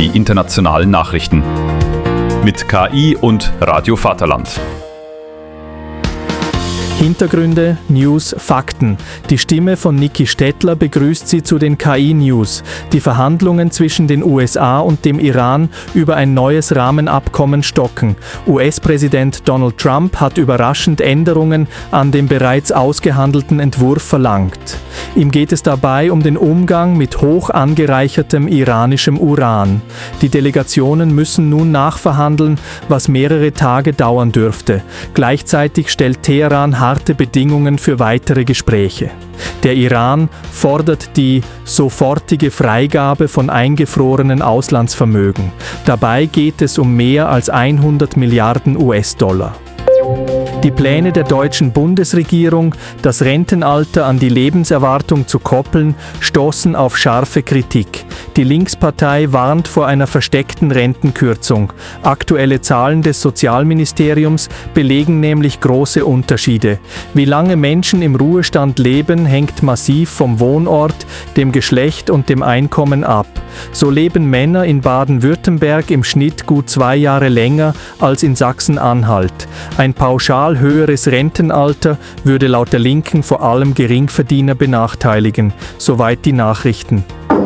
die internationalen Nachrichten. Mit KI und Radio Vaterland. Hintergründe, News, Fakten. Die Stimme von Niki Stettler begrüßt Sie zu den KI-News. Die Verhandlungen zwischen den USA und dem Iran über ein neues Rahmenabkommen stocken. US-Präsident Donald Trump hat überraschend Änderungen an dem bereits ausgehandelten Entwurf verlangt. Ihm geht es dabei um den Umgang mit hoch angereichertem iranischem Uran. Die Delegationen müssen nun nachverhandeln, was mehrere Tage dauern dürfte. Gleichzeitig stellt Teheran harte Bedingungen für weitere Gespräche. Der Iran fordert die sofortige Freigabe von eingefrorenen Auslandsvermögen. Dabei geht es um mehr als 100 Milliarden US-Dollar. Die Pläne der deutschen Bundesregierung, das Rentenalter an die Lebenserwartung zu koppeln, stoßen auf scharfe Kritik. Die Linkspartei warnt vor einer versteckten Rentenkürzung. Aktuelle Zahlen des Sozialministeriums belegen nämlich große Unterschiede. Wie lange Menschen im Ruhestand leben, hängt massiv vom Wohnort, dem Geschlecht und dem Einkommen ab. So leben Männer in Baden-Württemberg im Schnitt gut 2 Jahre länger als in Sachsen-Anhalt. Ein pauschal höheres Rentenalter würde laut der Linken vor allem Geringverdiener benachteiligen. Soweit die Nachrichten.